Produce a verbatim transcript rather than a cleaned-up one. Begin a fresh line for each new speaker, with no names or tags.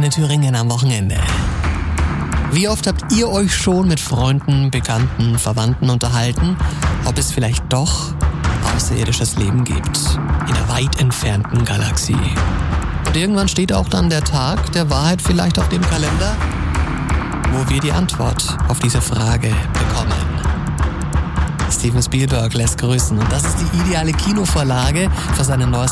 in Thüringen am Wochenende. Wie oft habt ihr euch schon mit Freunden, Bekannten, Verwandten unterhalten, ob es vielleicht doch außerirdisches Leben gibt in einer weit entfernten Galaxie? Und irgendwann steht auch dann der Tag der Wahrheit vielleicht auf dem Kalender, wo wir die Antwort auf diese Frage bekommen. Steven Spielberg lässt grüßen und das ist die ideale Kinovorlage für seinen neuesten